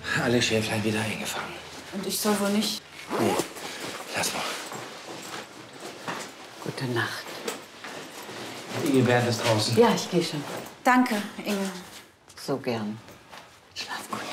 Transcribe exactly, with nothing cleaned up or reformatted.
Alle Schäflein wieder eingefangen. Und ich soll wohl nicht. Nee, lass mal. Gute Nacht. Inge, Bernd ist draußen. Ja, ich gehe schon. Danke, Inge. So gern. Schlaf gut.